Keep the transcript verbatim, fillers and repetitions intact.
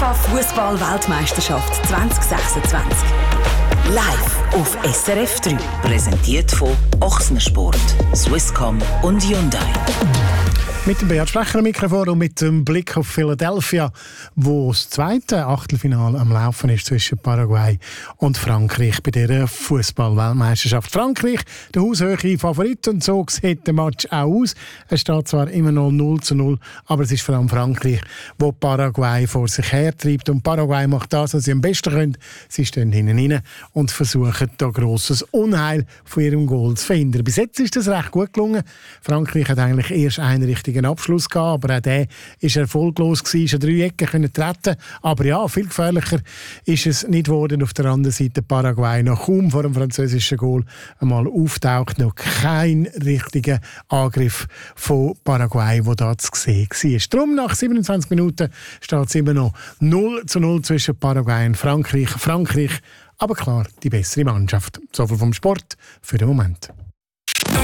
FIFA-Fußball-Weltmeisterschaft zwanzig sechsundzwanzig. Live auf S R F drei. Präsentiert von Ochsensport, Swisscom und Hyundai. Mit dem Beat Sprecher am Mikrofon und mit dem Blick auf Philadelphia, wo das zweite Achtelfinale am Laufen ist zwischen Paraguay und Frankreich bei dieser Fußball-Weltmeisterschaft. Frankreich, der haushöhere Favorit, und so sieht der Match auch aus. Es steht zwar immer noch null zu null, aber es ist vor allem Frankreich, wo Paraguay vor sich hertreibt. Und Paraguay macht das, was sie am besten können. Sie stehen hinten rein und versuchen, da grosses Unheil von ihrem Goal zu verhindern. Bis jetzt ist das recht gut gelungen. Frankreich hat eigentlich erst einen richtigen Abschluss gehabt, aber auch der war erfolglos gewesen, ist an drei Ecken können treten. Aber ja, viel gefährlicher ist es nicht geworden. Auf der anderen Seite Paraguay noch kaum vor dem französischen Goal einmal auftaucht, noch kein richtiger Angriff von Paraguay, der da zu sehen war. Darum nach siebenundzwanzig Minuten steht es immer noch null zu null zwischen Paraguay und Frankreich. Frankreich, aber klar, die bessere Mannschaft. So viel vom Sport für den Moment.